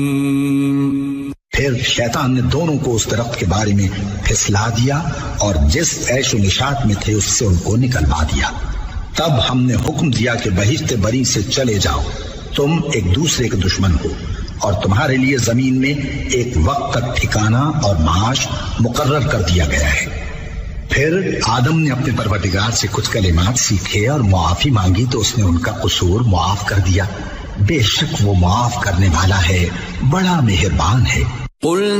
फिर शैतान ने दोनों को उस दरख्त के बारे में फिसला दिया और जिस ऐशो निशात में थे उससे उनको निकलवा दिया। तब हमने हुक्म दिया कि बहिश्ते बरी से चले जाओ, तुम एक दूसरे के दुश्मन हो और तुम्हारे लिए जमीन में एक वक्त तक ठिकाना और माश मुकर्रर कर दिया गया है। फिर आदम ने अपने परवरदिगार से कुछ कलिमात सीखे और मुआफी मांगी तो उसने उनका कसूर मुआफ कर दिया। बेशक वो मुआफ करने वाला है, बड़ा मेहरबान है।